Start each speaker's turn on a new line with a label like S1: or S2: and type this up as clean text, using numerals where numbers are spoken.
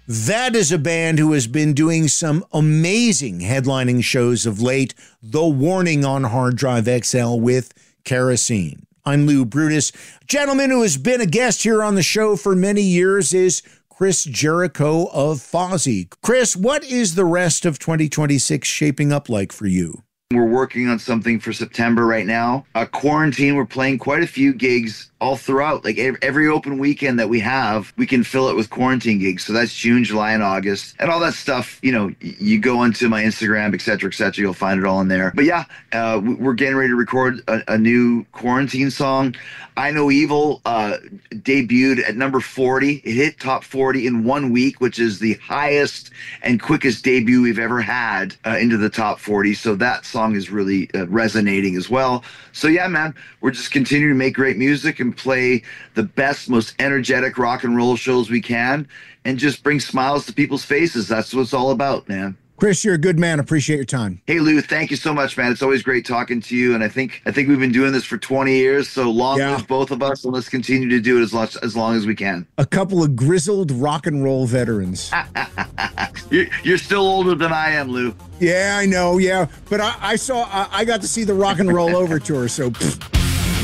S1: That is a band who has been doing some amazing headlining shows of late. The Warning on Hard Drive XL with Kerosene. I'm Lou Brutus. A gentleman who has been a guest here on the show for many years is Chris Jericho of Fozzy. Chris, what is the rest of 2026 shaping up like for you?
S2: We're working on something for September right now. Quarantine, we're playing quite a few gigs all throughout. Like every open weekend that we have, we can fill it with quarantine gigs. So that's June, July, and August. And all that stuff, you know, you go onto my Instagram, et cetera, you'll find it all in there. But yeah, we're getting ready to record a new quarantine song. I Know Evil debuted at number 40. It hit top 40 in 1 week, which is the highest and quickest debut we've ever had into the top 40. So that song is really resonating as well. So yeah, man, we're just continuing to make great music and play the best, most energetic rock and roll shows we can and just bring smiles to people's faces. That's what it's all about, man.
S1: Chris, you're a good man. Appreciate your time.
S2: Hey, Lou, thank you so much, man. It's always great talking to you. And I think we've been doing this for 20 years. So long live both of us. And let's continue to do it as long as we can.
S1: A couple of grizzled rock and roll veterans.
S2: You're still older than I am, Lou.
S1: Yeah, I know. Yeah. But I got to see the Rock and Roll Overture. So.